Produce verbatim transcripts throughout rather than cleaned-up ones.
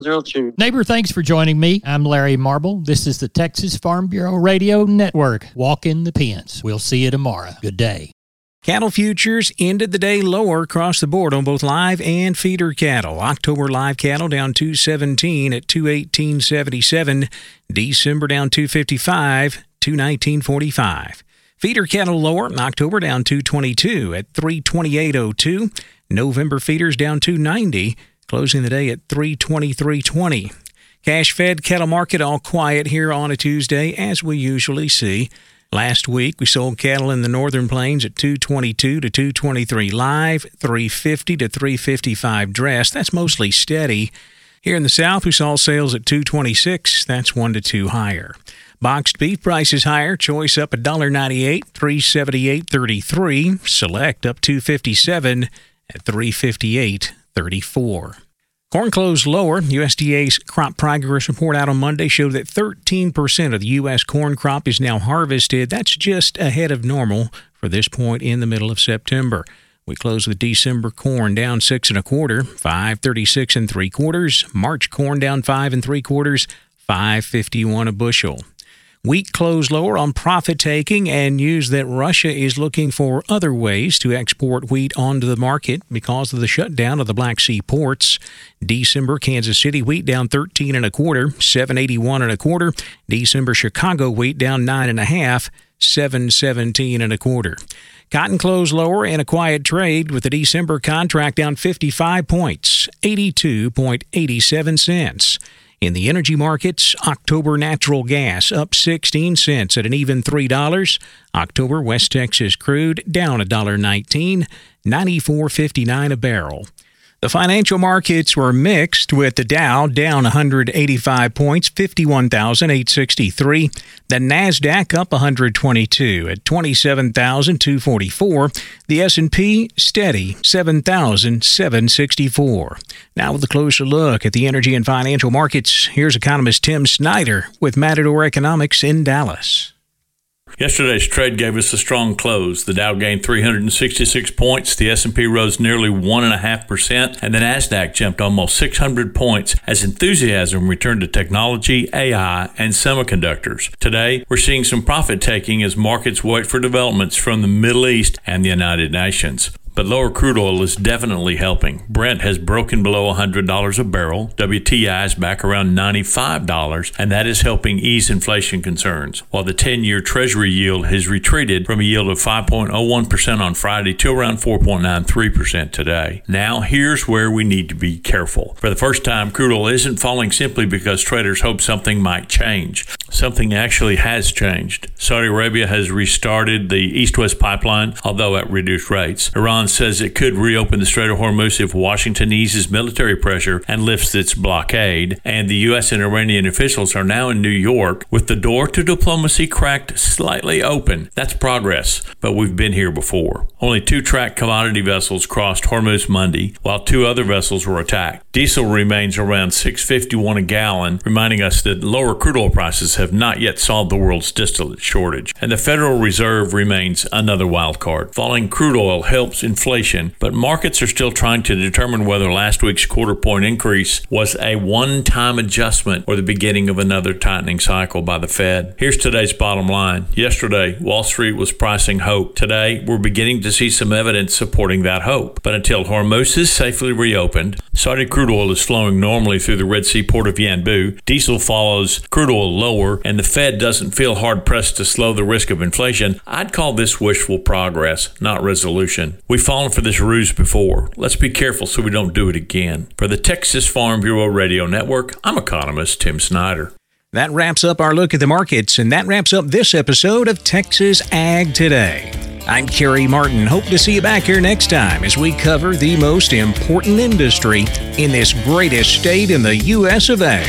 Zero two. Neighbor, thanks for joining me. I'm Larry Marble. This is the Texas Farm Bureau Radio Network. Walk in the pens. We'll see you tomorrow. Good day. Cattle futures ended the day lower across the board on both live and feeder cattle. October live cattle down two seventeen at two eighteen seventy-seven. December down two fifty-five, two nineteen forty-five. Feeder cattle lower. October down two twenty-two at three twenty-eight oh two. November feeders down two ninety, closing the day at three twenty-three twenty. Cash fed cattle market all quiet here on a Tuesday, as we usually see. Last week, we sold cattle in the northern plains at two twenty-two to two twenty-three live, three fifty to three fifty-five dressed. That's mostly steady. Here in the south, we saw sales at two twenty-six. That's one to two higher. Boxed beef prices higher. Choice up one dollar ninety-eight, three seventy-eight thirty-three. Select up two fifty-seven at three fifty-eight thirty-four. Corn closed lower. U S D A's crop progress report out on Monday showed that thirteen percent of the U S corn crop is now harvested. That's just ahead of normal for this point in the middle of September. We closed with December corn down six and a quarter, five thirty-six and three quarters. March corn down five and three quarters, five fifty-one a bushel. Wheat closed lower on profit-taking and news that Russia is looking for other ways to export wheat onto the market because of the shutdown of the Black Sea ports. December Kansas City wheat down thirteen and a quarter, seven eighty-one and a quarter. December Chicago wheat down nine and a half, seven seventeen and a quarter. Cotton closed lower in a quiet trade with the December contract down fifty-five points, eighty-two eighty-seven cents. In the energy markets, October natural gas up sixteen cents at an even three dollars. October West Texas crude down one dollar nineteen, ninety-four fifty-nine a barrel. The financial markets were mixed, with the Dow down one hundred eighty-five points, fifty-one thousand eight hundred sixty-three. The Nasdaq up one hundred twenty-two at twenty-seven thousand two hundred forty-four. The S and P steady, seven thousand seven hundred sixty-four. Now with a closer look at the energy and financial markets, here's economist Tim Snyder with Matador Economics in Dallas. Yesterday's trade gave us a strong close. The Dow gained three hundred sixty-six points, the S and P rose nearly one point five percent, and the Nasdaq jumped almost six hundred points as enthusiasm returned to technology, A I, and semiconductors. Today, we're seeing some profit-taking as markets wait for developments from the Middle East and the United Nations. But lower crude oil is definitely helping. Brent has broken below one hundred dollars a barrel. W T I is back around ninety-five dollars, and that is helping ease inflation concerns. While the ten-year Treasury yield has retreated from a yield of five point oh one percent on Friday to around four point nine three percent today. Now, here's where we need to be careful. For the first time, crude oil isn't falling simply because traders hope something might change. Something actually has changed. Saudi Arabia has restarted the East-West pipeline, although at reduced rates. Iran says it could reopen the Strait of Hormuz if Washington eases military pressure and lifts its blockade. And the U S and Iranian officials are now in New York with the door to diplomacy cracked slightly open. That's progress, but we've been here before. Only two tracked commodity vessels crossed Hormuz Monday, while two other vessels were attacked. Diesel remains around six fifty-one a gallon, reminding us that lower crude oil prices have not yet solved the world's distillate shortage. And the Federal Reserve remains another wild card. Falling crude oil helps inflation, but markets are still trying to determine whether last week's quarter point increase was a one-time adjustment or the beginning of another tightening cycle by the Fed. Here's today's bottom line. Yesterday, Wall Street was pricing hope. Today, we're beginning to see some evidence supporting that hope. But until Hormuz is safely reopened, Saudi crude oil is flowing normally through the Red Sea port of Yanbu, diesel follows crude oil lower, and the Fed doesn't feel hard-pressed to slow the risk of inflation, I'd call this wishful progress, not resolution. We've fallen for this ruse before. Let's be careful so we don't do it again. For the Texas Farm Bureau Radio Network, I'm economist Tim Snyder. That wraps up our look at the markets, and that wraps up this episode of Texas Ag Today. I'm Kerry Martin. Hope to see you back here next time as we cover the most important industry in this greatest state in the U S of A,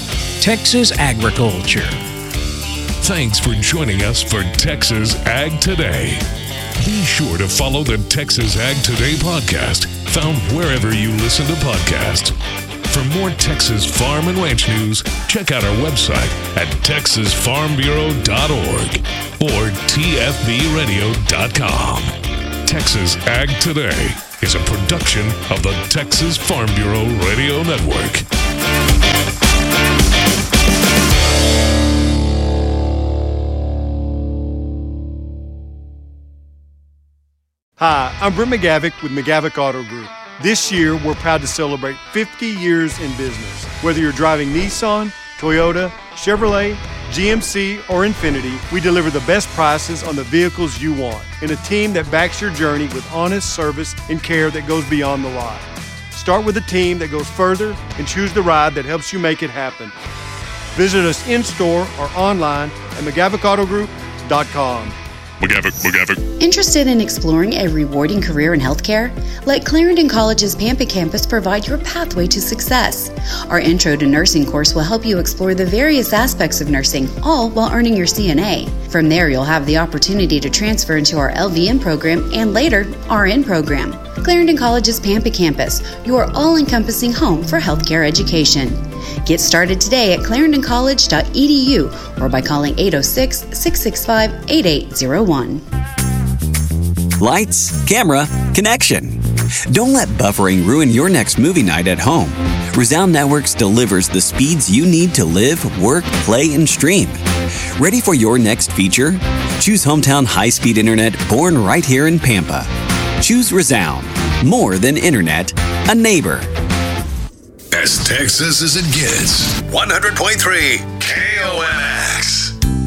Texas agriculture. Thanks for joining us for Texas Ag Today. Be sure to follow the Texas Ag Today podcast, found wherever you listen to podcasts. For more Texas farm and ranch news, check out our website at texas farm bureau dot org or t f b radio dot com. Texas Ag Today is a production of the Texas Farm Bureau Radio Network. Hi, I'm Brent McGavick with McGavick Auto Group. This year, we're proud to celebrate fifty years in business. Whether you're driving Nissan, Toyota, Chevrolet, G M C, or Infiniti, we deliver the best prices on the vehicles you want and a team that backs your journey with honest service and care that goes beyond the lot. Start with a team that goes further and choose the ride that helps you make it happen. Visit us in-store or online at McGavick Auto Group dot com. McGavick, McGavick. Interested in exploring a rewarding career in healthcare? Let Clarendon College's Pampa campus provide your pathway to success. Our Intro to Nursing course will help you explore the various aspects of nursing, all while earning your C N A. From there, you'll have the opportunity to transfer into our L V N program and later R N program. Clarendon College's Pampa campus, your all-encompassing home for healthcare education. Get started today at clarendon college dot e d u or by calling eight oh six, six six five, eight eight oh one. Lights, camera, connection. Don't let buffering ruin your next movie night at home. Resound Networks delivers the speeds you need to live, work, play, and stream. Ready for your next feature? Choose hometown high-speed internet born right here in Pampa. Choose Resound. More than internet, a neighbor. As Texas as it gets. one hundred point three K O M.